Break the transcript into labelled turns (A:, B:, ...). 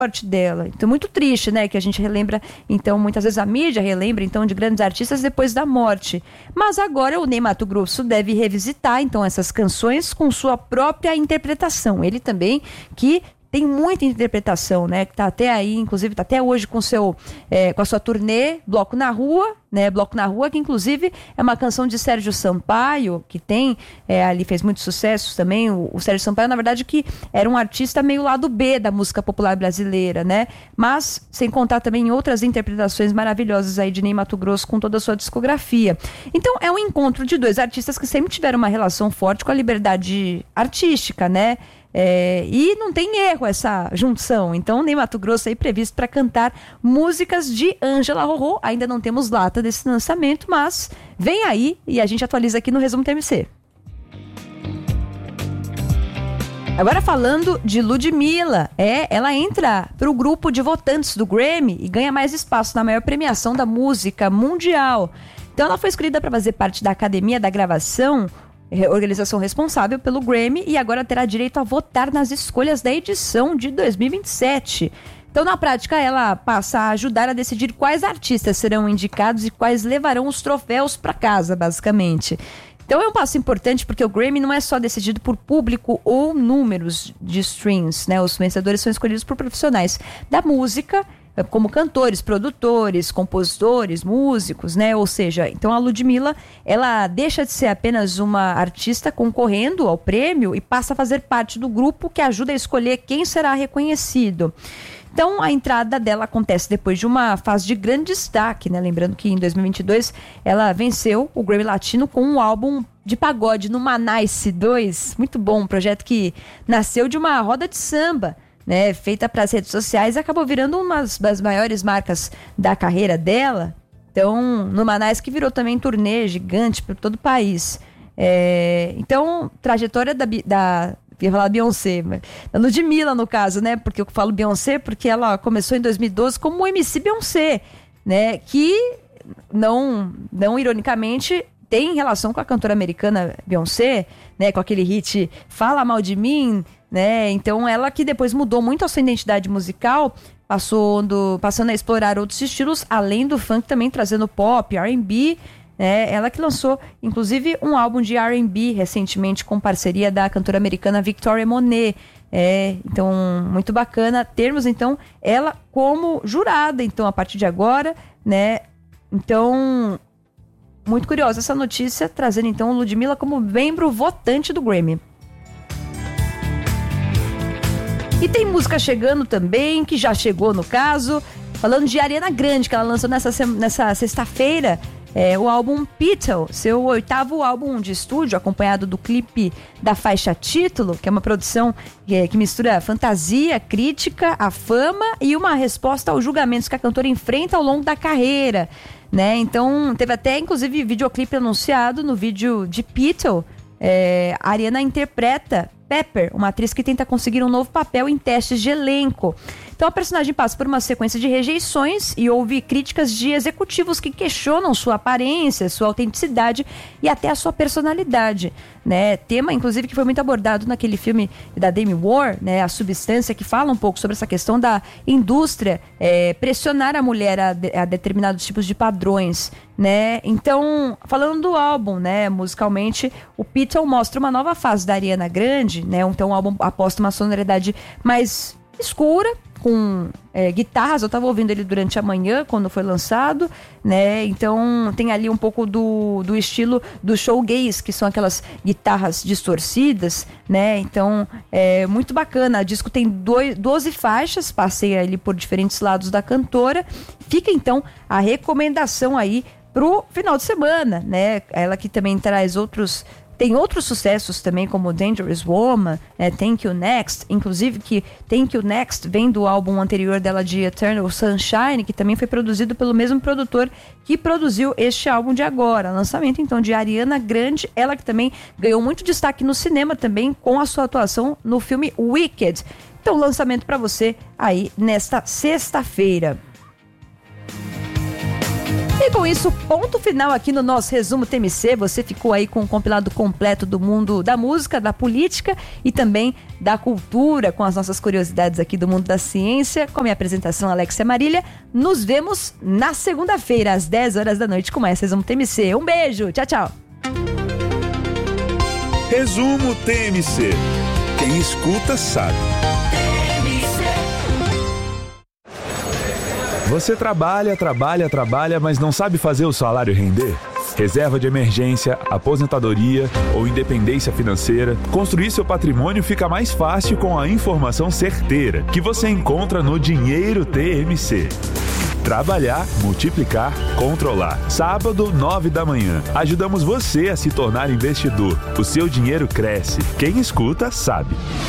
A: morte dela. Então, muito triste, né? Que a gente relembra, então, muitas vezes a mídia relembra, então, de grandes artistas depois da morte. Mas agora o Ney Matogrosso deve revisitar, então, essas canções com sua própria interpretação. Ele também, que tem muita interpretação, né? Que tá até aí, inclusive, tá até hoje com a sua turnê Bloco na Rua, né? Bloco na Rua, que inclusive é uma canção de Sérgio Sampaio, que tem, ali fez muito sucesso também. O Sérgio Sampaio, na verdade, que era um artista meio lado B da música popular brasileira, né? Mas, sem contar também em outras interpretações maravilhosas aí de Ney Matogrosso com toda a sua discografia. Então, é um encontro de dois artistas que sempre tiveram uma relação forte com a liberdade artística, né? E não tem erro essa junção. Então, Ney Matogrosso aí previsto para cantar músicas de Ângela Rorô. Ainda não temos data desse lançamento, mas vem aí e a gente atualiza aqui no Resumo TMC. Agora falando de Ludmilla, ela entra para o grupo de votantes do Grammy e ganha mais espaço na maior premiação da música mundial. Então ela foi escolhida para fazer parte da Academia da Gravação, organização responsável pelo Grammy, e agora terá direito a votar nas escolhas da edição de 2027. Então, na prática, ela passa a ajudar a decidir quais artistas serão indicados e quais levarão os troféus para casa, basicamente. Então, é um passo importante porque o Grammy não é só decidido por público ou números de streams, né? Os vencedores são escolhidos por profissionais da música, como cantores, produtores, compositores, músicos, né? Ou seja, então a Ludmilla, ela deixa de ser apenas uma artista concorrendo ao prêmio e passa a fazer parte do grupo que ajuda a escolher quem será reconhecido. Então, a entrada dela acontece depois de uma fase de grande destaque, né? Lembrando que em 2022 ela venceu o Grammy Latino com um álbum de pagode, Numa Nice 2. Muito bom, um projeto que nasceu de uma roda de samba, né, feita para as redes sociais, acabou virando uma das maiores marcas da carreira dela. Então, Numa Nice, que virou também turnê gigante por todo o país. Então, trajetória ia falar Beyoncé, da Ludmilla no caso, né? Porque eu falo Beyoncé porque ela começou em 2012 como MC Beyoncé, né? Que não ironicamente tem relação com a cantora americana Beyoncé, né? Com aquele hit Fala Mal de Mim, né? Então ela que depois mudou muito a sua identidade musical, passando a explorar outros estilos, além do funk também trazendo pop, R&B, né? Ela que lançou inclusive um álbum de R&B recentemente com parceria da cantora americana Victoria Monet. Então muito bacana termos então ela como jurada então a partir de agora, né? Então muito curiosa essa notícia, trazendo então Ludmilla como membro votante do Grammy. E tem música chegando também, que já chegou no caso, falando de Ariana Grande, que ela lançou nessa sexta-feira o álbum Petal, seu 8º álbum de estúdio, acompanhado do clipe da faixa título, que é uma produção que mistura fantasia, crítica, a fama e uma resposta aos julgamentos que a cantora enfrenta ao longo da carreira, né? Então, teve até, inclusive, videoclipe anunciado no vídeo de Petal. A Ariana interpreta Pepper, uma atriz que tenta conseguir um novo papel em testes de elenco. Então a personagem passa por uma sequência de rejeições e ouve críticas de executivos que questionam sua aparência, sua autenticidade e até a sua personalidade, né? Tema, inclusive, que foi muito abordado naquele filme da Demi Moore, né? A Substância, que fala um pouco sobre essa questão da indústria pressionar a mulher a determinados tipos de padrões, né? Então, falando do álbum, né? Musicalmente, o Petal mostra uma nova fase da Ariana Grande, né? Então o álbum aposta uma sonoridade mais escura, com guitarras. Eu estava ouvindo ele durante a manhã, quando foi lançado, né? Então tem ali um pouco do estilo do showgaze, que são aquelas guitarras distorcidas, né? Então é muito bacana. O disco tem 12 faixas, passei ali por diferentes lados da cantora. Fica então a recomendação aí pro final de semana, né? Ela que também tem outros sucessos também, como Dangerous Woman, Thank You Next, inclusive que Thank You Next vem do álbum anterior dela de Eternal Sunshine, que também foi produzido pelo mesmo produtor que produziu este álbum de agora. Lançamento então de Ariana Grande, ela que também ganhou muito destaque no cinema também com a sua atuação no filme Wicked. Então lançamento para você aí nesta sexta-feira. E com isso, ponto final aqui no nosso resumo TMC. Você ficou aí com um compilado completo do mundo da música, da política e também da cultura, com as nossas curiosidades aqui do mundo da ciência. Com a minha apresentação, Alexia Marília. Nos vemos na segunda-feira, às 10 horas da noite, com mais resumo TMC. Um beijo, tchau, tchau.
B: Resumo TMC. Quem escuta sabe. Você trabalha, mas não sabe fazer o salário render? Reserva de emergência, aposentadoria ou independência financeira, construir seu patrimônio fica mais fácil com a informação certeira que você encontra no Dinheiro TMC. Trabalhar, multiplicar, controlar. Sábado, 9 da manhã. Ajudamos você a se tornar investidor. O seu dinheiro cresce. Quem escuta, sabe.